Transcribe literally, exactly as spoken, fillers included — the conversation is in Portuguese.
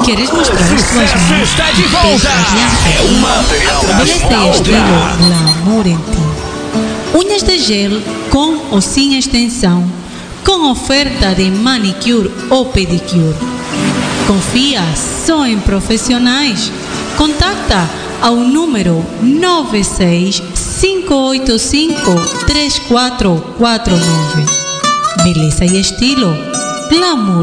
Queres mostrar as tuas mãos? Está de volta. É uma Beleza e estilo glamour em ti. Unhas de gel com ou sem extensão, com oferta de manicure ou pedicure. Confia só em profissionais. Contacta ao número nove seis cinco oito cinco três quatro quatro nove. Beleza e estilo glamour.